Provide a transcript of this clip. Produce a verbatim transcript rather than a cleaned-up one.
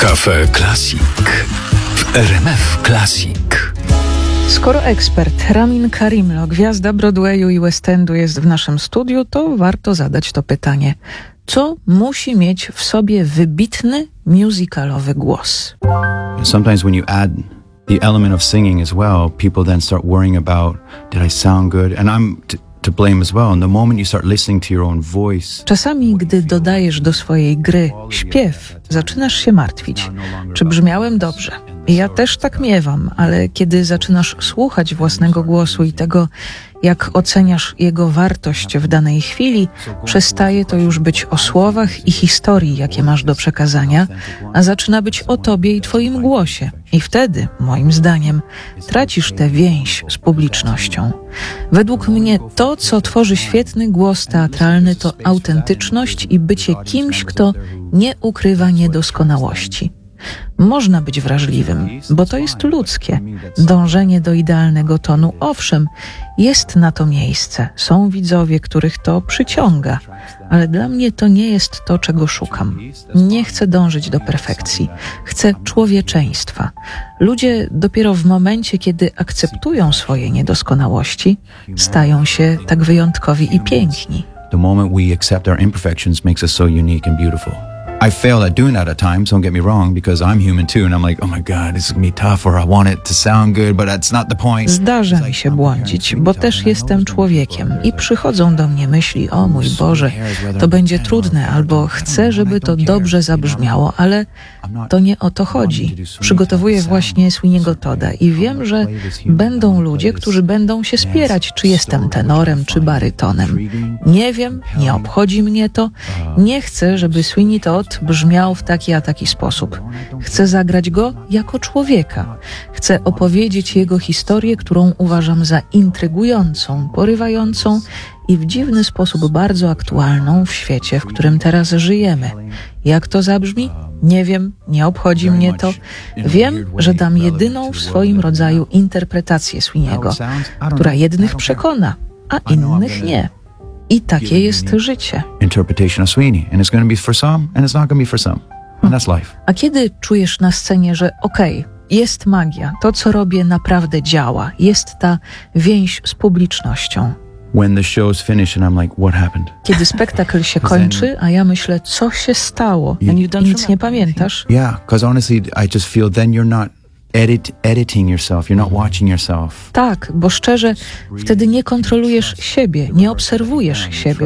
Cafe Classic w R M F Classic. Skoro ekspert Ramin Karimlo, gwiazda Broadwayu i West Endu, jest w naszym studiu, to warto zadać to pytanie. Co musi mieć w sobie wybitny musicalowy głos? Sometimes when you add the element of singing as well, people then start worrying about, did I sound good? And I'm t- to blame as well. And the moment you start listening to your own voice. Czasami, gdy dodajesz do swojej gry śpiew, zaczynasz się martwić. Czy brzmiałem dobrze? Ja też tak miewam, ale kiedy zaczynasz słuchać własnego głosu i tego, jak oceniasz jego wartość w danej chwili, przestaje to już być o słowach i historii, jakie masz do przekazania, a zaczyna być o tobie i twoim głosie. I wtedy, moim zdaniem, tracisz tę więź z publicznością. Według mnie to, co tworzy świetny głos teatralny, to autentyczność i bycie kimś, kto nie ukrywa niedoskonałości. Można być wrażliwym, bo to jest ludzkie. Dążenie do idealnego tonu, owszem, jest na to miejsce. Są widzowie, których to przyciąga, ale dla mnie to nie jest to, czego szukam. Nie chcę dążyć do perfekcji. Chcę człowieczeństwa. Ludzie dopiero w momencie, kiedy akceptują swoje niedoskonałości, stają się tak wyjątkowi i piękni. The moment we accept our imperfections makes us so unique and beautiful. I failed at doing that at times, don't get me wrong, because I'm human too, and I'm like, oh my God, this is gonna be tough, or I want it to sound good, but that's not the point. Zdarza mi się błądzić, bo też jestem człowiekiem i przychodzą do mnie myśli, o mój Boże, to będzie trudne, albo chcę, żeby to dobrze zabrzmiało, ale to nie o to chodzi. Przygotowuję właśnie Sweeney'ego Todda i wiem, że będą ludzie, którzy będą się spierać, czy jestem tenorem, czy barytonem. Nie wiem, nie obchodzi mnie to, nie chcę, żeby Sweeney Todd brzmiał w taki a taki sposób. Chcę zagrać go jako człowieka. Chcę opowiedzieć jego historię, którą uważam za intrygującą, porywającą i w dziwny sposób bardzo aktualną w świecie, w którym teraz żyjemy. Jak to zabrzmi? Nie wiem, nie obchodzi mnie to. Wiem, że dam jedyną w swoim rodzaju interpretację Sweeney'ego, która jednych przekona, a innych nie. I takie jest życie. Interpretation of Sweeney, and it's going to be for some, and it's not going to be for some. And that's life. A kiedy czujesz na scenie, że okej, okay, jest magia, to co robię naprawdę działa, jest ta więź z publicznością. When the show's finished and I'm like, what happened? Kiedy spektakl się kończy, a ja myślę, co się stało? I nic nie pamiętasz? Yeah, because honestly, I just feel then you're not Edit, editing yourself, you're not watching yourself. Tak, bo szczerze, wtedy nie kontrolujesz siebie, nie obserwujesz siebie.